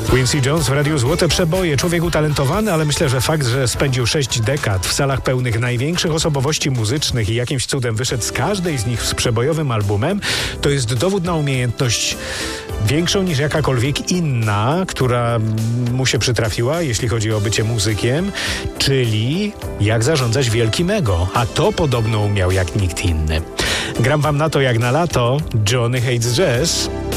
Quincy Jones w radiu Złote Przeboje. Człowiek utalentowany, ale myślę, że fakt, że spędził 6 dekad w salach pełnych największych osobowości muzycznych i jakimś cudem wyszedł z każdej z nich z przebojowym albumem, to jest dowód na umiejętność większą niż jakakolwiek inna, która mu się przytrafiła, jeśli chodzi o bycie muzykiem, czyli jak zarządzać wielkim ego. A to podobno umiał jak nikt inny. Gram wam na to jak na lato. Johnny Hates Jazz.